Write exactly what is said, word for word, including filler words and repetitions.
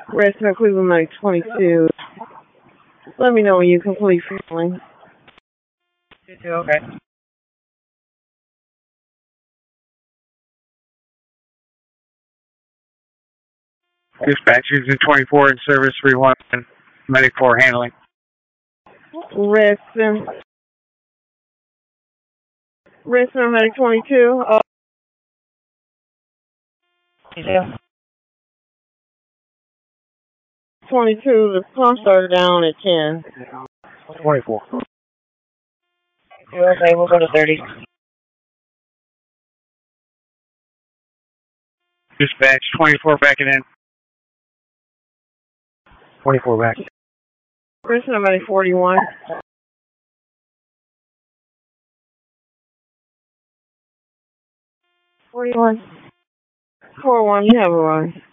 Rescue Cleveland nine twenty-two. Let me know when you complete filling. Okay. Dispatch, Houston twenty-four in service, three one, medic four handling. Rescue. Rescue Medic twenty-two. Uh, Yeah. twenty-two, the pumps are down at ten. twenty-four. Okay, we'll go to thirty. Dispatch, twenty-four backing in. twenty-four back. Rescue Medic forty-one. forty-one. four one, you have a run.